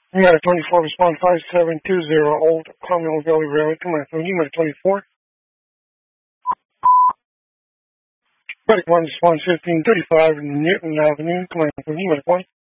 Medic 24, respond 5720, Old Commonwealth Valley Railway, command from Medic 24. Medic 1, respond 1535, Newton Avenue, command from Medic 1.